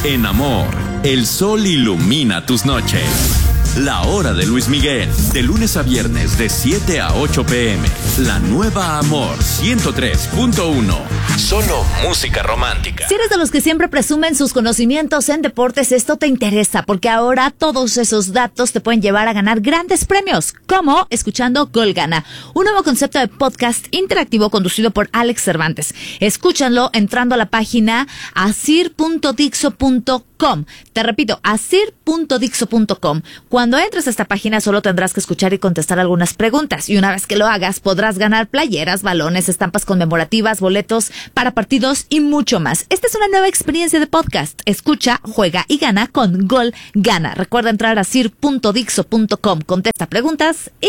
En amor, el sol ilumina tus noches. La Hora de Luis Miguel, de lunes a viernes de 7 a 8 p.m. La nueva Amor 103.1. Solo música romántica. Si eres de los que siempre presumen sus conocimientos en deportes, esto te interesa, porque ahora todos esos datos te pueden llevar a ganar grandes premios, como escuchando Gol Gana, un nuevo concepto de podcast interactivo conducido por Alex Cervantes. Escúchanlo entrando a la página asir.dixo.com. Te repito, asir.dixo.com. Cuando entres a esta página solo tendrás que escuchar y contestar algunas preguntas, y una vez que lo hagas podrás ganar playeras, balones, estampas conmemorativas, boletos para partidos y mucho más. Esta es una nueva experiencia de podcast. Escucha, juega y gana con Gol Gana. Recuerda entrar a asir.dixo.com, contesta preguntas y